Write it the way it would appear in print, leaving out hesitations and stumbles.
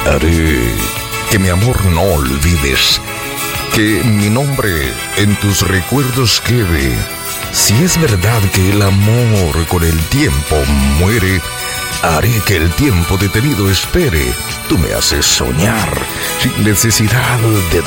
Haré que mi amor no olvides, que mi nombre en tus recuerdos quede. Si es verdad que el amor con el tiempo muere, haré que el tiempo detenido espere. Tú me haces soñar sin necesidad de